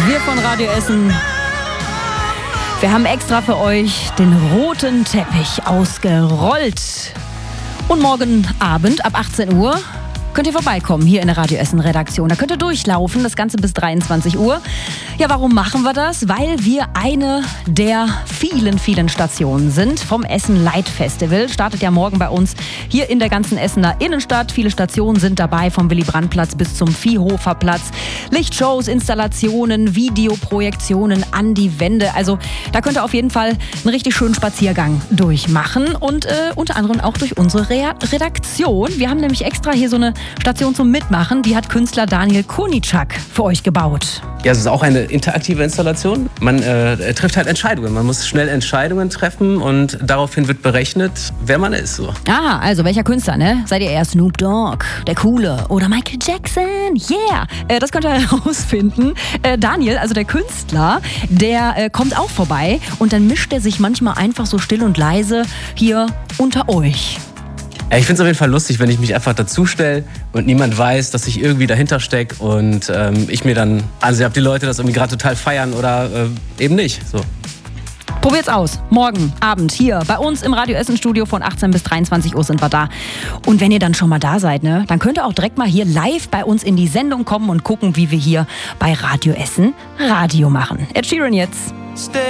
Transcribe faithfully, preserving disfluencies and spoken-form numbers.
Wir von Radio Essen, wir haben extra für euch den roten Teppich ausgerollt. Und morgen Abend ab achtzehn Uhr könnt ihr vorbeikommen hier in der Radio Essen Redaktion. Da könnt ihr durchlaufen, das Ganze bis dreiundzwanzig Uhr. Ja, warum machen wir das? Weil wir eine der vielen, vielen Stationen sind vom Essen Light Festival. Startet ja morgen bei uns hier in der ganzen Essener Innenstadt. Viele Stationen sind dabei, vom Willy-Brandt-Platz bis zum Viehhofer-Platz. Lichtshows, Installationen, Videoprojektionen an die Wände. Also da könnt ihr auf jeden Fall einen richtig schönen Spaziergang durchmachen und äh, unter anderem auch durch unsere Re- Redaktion. Wir haben nämlich extra hier so eine Station zum Mitmachen, die hat Künstler Daniel Konicak für euch gebaut. Ja, es ist auch eine interaktive Installation. Man äh, trifft halt Entscheidungen. Man muss schnell Entscheidungen treffen und daraufhin wird berechnet, wer man ist. So. Ah, also welcher Künstler, ne? Seid ihr eher Snoop Dogg, der Coole oder Michael Jackson? Yeah! Äh, das könnt ihr herausfinden. Äh, Daniel, also der Künstler, der äh, kommt auch vorbei und dann mischt er sich manchmal einfach so still und leise hier unter euch. Ja, ich finde es auf jeden Fall lustig, wenn ich mich einfach dazustelle und niemand weiß, dass ich irgendwie dahinter stecke und ähm, ich mir dann ansehe, ob die Leute das irgendwie gerade total feiern oder äh, eben nicht. So. Probiert's aus. Morgen Abend hier bei uns im Radio Essen Studio von achtzehn bis dreiundzwanzig Uhr sind wir da. Und wenn ihr dann schon mal da seid, ne, dann könnt ihr auch direkt mal hier live bei uns in die Sendung kommen und gucken, wie wir hier bei Radio Essen Radio machen. Ed Sheeran jetzt.